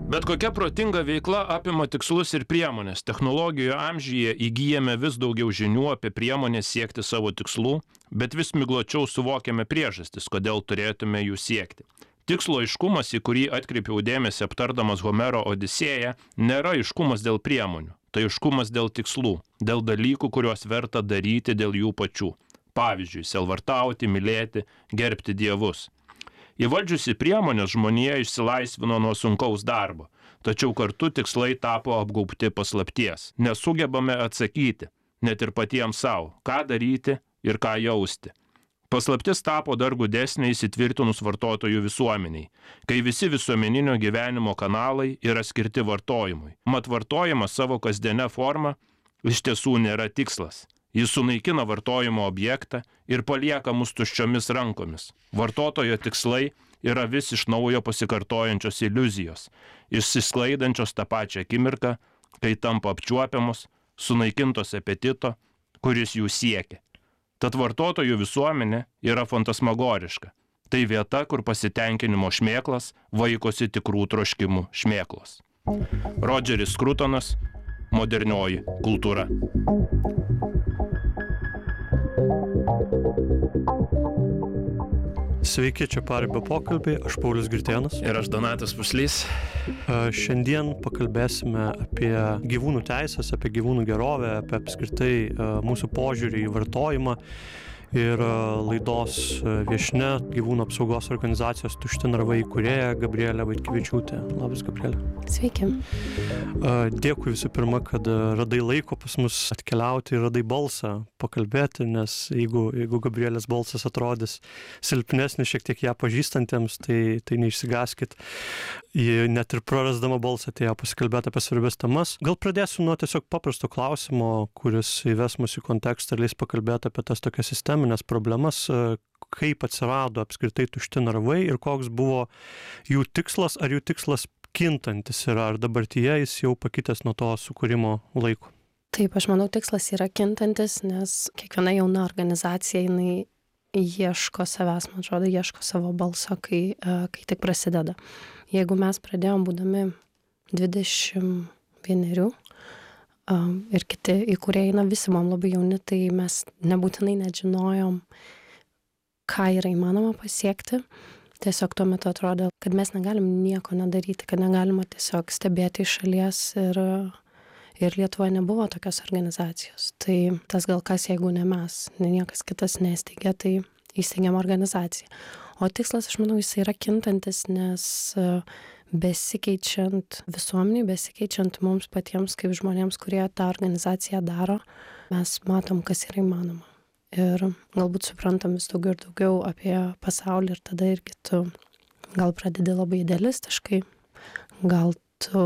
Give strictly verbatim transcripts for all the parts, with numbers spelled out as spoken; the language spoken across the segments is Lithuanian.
Bet kokia protinga veikla apima tikslus ir priemonės. Technologijų amžiuje įgyjame vis daugiau žinių apie priemonės siekti savo tikslų, bet vis migločiau suvokiame priežastis, kodėl turėtume jų siekti. Tikslo aiškumas, į kurį atkreipiau dėmesį aptardamas Homero Odisėją, nėra aiškumas dėl priemonių. Tai aiškumas dėl tikslų, dėl dalykų, kuriuos verta daryti dėl jų pačių. Pavyzdžiui, selvartauti, mylėti, gerbti dievus. Įvaldžiusi priemonės žmonija išsilaisvino nuo sunkaus darbo, tačiau kartu tikslai tapo apgaubti paslapties. Nesugebame atsakyti, net ir patiems savo, ką daryti ir ką jausti. Paslaptis tapo dar gudesnė įsitvirtinus vartotojų visuomeniai, kai visi visuomeninio gyvenimo kanalai yra skirti vartojimui. Mat vartojimas savo kasdienę formą iš tiesų nėra tikslas. Jis sunaikina vartojimo objektą ir palieka mus tuščiomis rankomis. Vartotojo tikslai yra vis iš naujo pasikartojančios iliuzijos, išsisklaidančios tą pačią akimirką, kai tampa apčiuopiamos, sunaikintos apetito, kuris jų siekia. Tad vartotojų visuomenė yra fantasmagoriška. Tai vieta, kur pasitenkinimo šmėklas vaikosi tikrų troškimų šmėklos. Rodžeris Skrutonas, Modernioji kultūra. Sveiki, čia Paribio pokalbiai, aš Paulius Girtėnas. Ir aš Donatas Puslys. Šiandien pakalbėsime apie gyvūnų teisės, apie gyvūnų gerovę, apie apskritai mūsų požiūrį į vartojimą. Ir laidos viešnia gyvūnų apsaugos organizacijos Tušti narvai įkūrėja Gabrielė Vaitkevičiūtė. Labas, Gabrielė. Sveiki. Dėkui visų pirma, kad radai laiko pas mus atkeliauti ir radai balsą pakalbėti, nes jeigu, jeigu Gabrielės balsas atrodys silpnesnis šiek tiek ją pažįstantiems, tai, tai neišsigaskit. Ji net ir prarasdama balsą atėjo pasikalbėti apie svarbias temas. Gal pradėsiu nuo tiesiog paprasto klausimo, kuris įves mus į kontekstą ir leis pakalbėti apie tas tokias sisteminės problemas, kaip atsirado apskritai Tušti narvai ir koks buvo jų tikslas, ar jų tikslas kintantis yra, ar dabartyje jis jau pakitęs nuo to sukūrimo laiko. Taip, aš manau, tikslas yra kintantis, nes kiekviena jauna organizacija, jinai ieško savęs, man atrodo, ieško savo balso, kai, kai tik prasideda. Jeigu mes pradėjom būdami dvidešimt vienerių ir kiti įkūrėjai, na visi buvom labai jauni, tai mes nebūtinai net žinojom, ką yra įmanoma pasiekti. Tiesiog tuo metu atrodo, kad mes negalim nieko nedaryti, kad negalima tiesiog stebėti iš šalies ir, ir Lietuvoje nebuvo tokios organizacijos. Tai tas gal kas, jeigu ne mes, ne niekas kitas nesteigė, tai įsteigėm organizaciją. O tikslas, aš manau, jis yra kintantis, nes besikeičiant visuomeniai, besikeičiant mums patiems kaip žmonėms, kurie tą organizaciją daro, mes matom, kas yra įmanoma. Ir galbūt suprantam vis daugiau ir daugiau apie pasaulį ir tada irgi tu gal pradedi labai idealistiškai, gal tu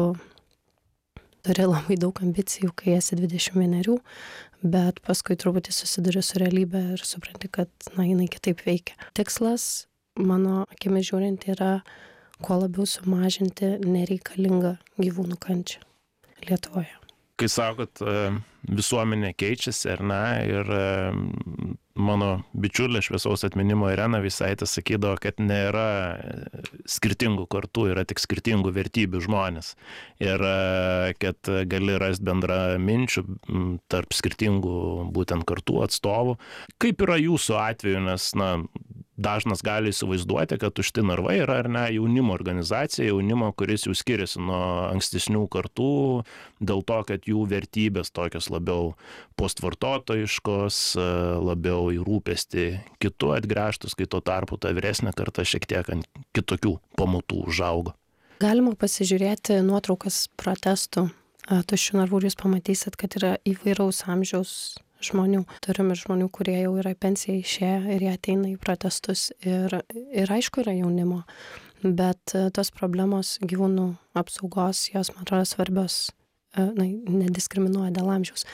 turi labai daug ambicijų, kai esi dvidešimt vienerių, bet paskui truputį susiduri su realybė ir supranti, kad na, jinai kitaip veikia. Tikslas, mano akimis žiūrint, yra kuo labiau sumažinti nereikalingą gyvūnų kančią Lietuvoje. Kai sakot, visuomenė keičiasi, ar ne, ir mano bičiulė šviesaus atminimo Irena Vysaitė sakydavo, kad nėra skirtingų kartų, yra tik skirtingų vertybių žmonės. Ir kad gali rasti bendrą minčių tarp skirtingų būtent kartų atstovų. Kaip yra jūsų atveju, nes, na, dažnas gali įsivaizduoti, kad Tušti narvai yra, ar ne, jaunimo organizacija, jaunimo, kuris jau skiriasi nuo ankstesnių kartų, dėl to, kad jų vertybės tokios labiau postvartotojiškos, labiau į rūpestį kitų atgręžtus, kai tuo tarpu ta vyresnė karta šiek tiek ant kitokių pamatų užaugo. Galima pasižiūrėti nuotraukas protestų Tuščių narvų ir jūs pamatysit, kad yra įvairaus amžiaus žmonių. Turim ir žmonių, kurie jau yra pensiją išėję ir jie ateina į protestus ir, ir aišku yra jaunimo, bet tos problemos gyvūnų apsaugos, jos, man atrodo, svarbios, na, nediskriminuoja dėl amžiaus.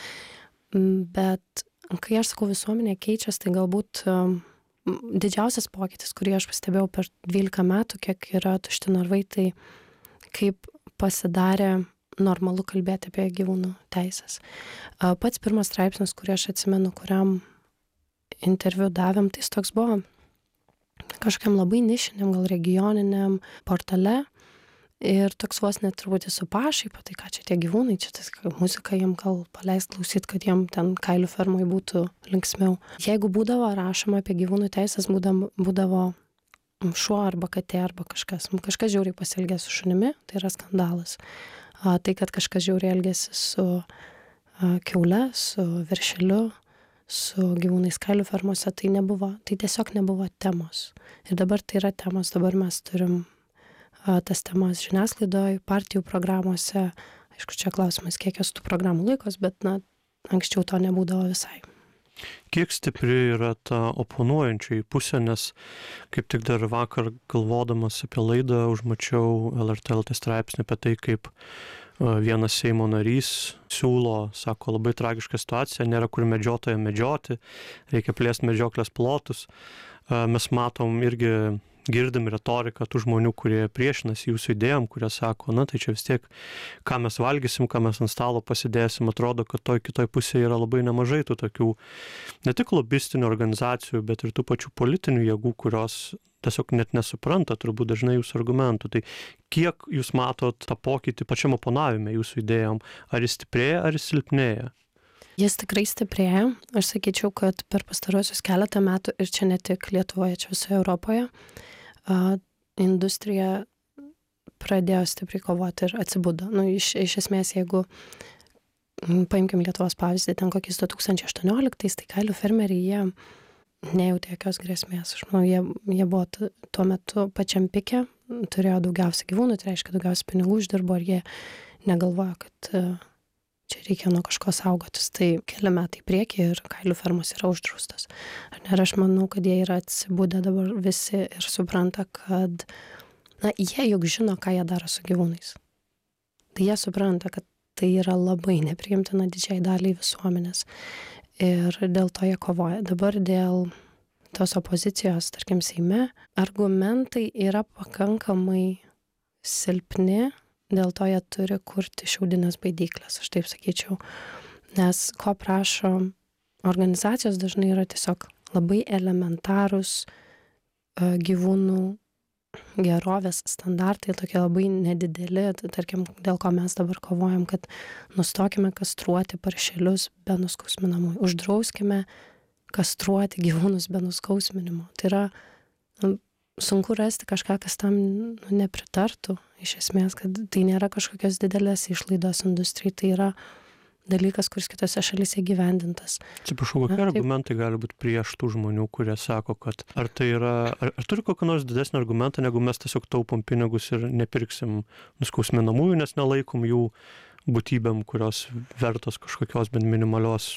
Bet kai aš sakau visuomenė keičias, tai galbūt um, didžiausias pokytis, kurį aš pastebėjau per dvylika metų, kiek yra Tušti narvai, tai kaip pasidarė normalu kalbėti apie gyvūnų teisės. Pats pirmas straipsnis, kurį aš atsimenu, kuriam interviu davėm, tai jis toks buvo kažkokiam labai nišiniam, gal regioniniam portale Ir toks vos net truputį su pašaipa, tai ką čia tie gyvūnai, čia tas muzika jiem gal paleist klausyt, kad jiem ten kailių fermoj būtų linksmiau. Jeigu būdavo rašoma apie gyvūnų teisės, būdavo, būdavo šuo arba katė arba kažkas. Kažkas žiauriai pasielgė su šunimi, tai yra skandalas. A, tai, kad kažkas žiauriai elgėsi su a, kiaule, su veršeliu, su gyvūnais kailių fermose, tai nebuvo, tai tiesiog nebuvo temos. Ir dabar tai yra temos, dabar mes turim a, tas temas žiniasklaidoje, partijų programuose. Aišku, čia klausimas, kiek jos tų programų laikos, bet na, anksčiau to nebūdavo visai. Kiek stipri yra ta oponuojančiai pusė, nes kaip tik dar vakar galvodamas apie laidą užmačiau L R T L T straipsnį apie tai, kaip vienas Seimo narys siūlo, sako, labai tragiška situacija, nėra kur medžiotoje medžioti, reikia plėsti medžioklės plotus. Mes matom irgi girdim retoriką tų žmonių, kurie priešinasi jūsų idėjom, kurie sako, na tai čia vis tiek, ką mes valgysim, ką mes ant stalo pasidėsim, atrodo, kad toj kitoj pusėje yra labai nemažai tų tokių ne tik lobistinių organizacijų, bet ir tų pačių politinių jėgų, kurios tiesiog net nesupranta turbūt dažnai jūsų argumentų. Tai kiek jūs matot tą pokytį pačiam oponavime jūsų idėjom? Ar jis stiprėja, ar jis silpnėja? Jis tikrai stiprėja. Aš sakyčiau, kad per pastarosius keletą metų, ir čia ne tik Lietuvoje, čia visoje Europoje, Uh, industrija pradėjo stipriai kovoti ir atsibudo. Nu, iš, iš esmės, jeigu paimkim Lietuvos pavyzdį, ten kokiais du tūkstančiai aštuonioliktais, tai kailių fermeriai, jie nejautė jokios grėsmės. Aš manau, jie, jie buvo t- tuo metu pačiam pike, turėjo daugiausia gyvūnų, tai reiškia daugiausia pinigų uždirbo, ir jie negalvojo, kad uh, čia reikia nuo kažko saugotis. Tai keli metai priekį ir kailių fermos yra uždraustos. Ir aš manau, kad jie yra atsibudę dabar visi ir supranta, kad na, jie juk žino, ką jie daro su gyvūnais. Tai jie supranta, kad tai yra labai nepriimtina didžiai daliai visuomenės. Ir dėl to jie kovoja. Dabar dėl tos opozicijos, tarkim, Seime, argumentai yra pakankamai silpni. Dėl to jie turi kurti šiaudinės baidyklės, aš taip sakyčiau. Nes ko prašo organizacijos dažnai yra tiesiog labai elementarūs uh, gyvūnų gerovės standartai, tokie labai nedideli, tarkim, dėl ko mes dabar kovojam, kad nustokime kastruoti paršelius be nuskausminamųjų, uždrauskime kastruoti gyvūnus be nuskausminimo. Tai yra um, sunku rasti kažką, kas tam nu, nepritartų, iš esmės, kad tai nėra kažkokios didelės išlaidos industrijai, tai yra dalykas, kuris kitose šalyse gyvendintas. Atsiprašau, kokie argumentai gali būti prieš tų žmonių, kurie sako, kad ar tai yra, ar, ar turi kokį nors didesnį argumentą, negu mes tiesiog taupom pinigus ir nepirksim nuskausminamųjų, nes nelaikom jų būtybėm, kurios vertos kažkokios bent minimalios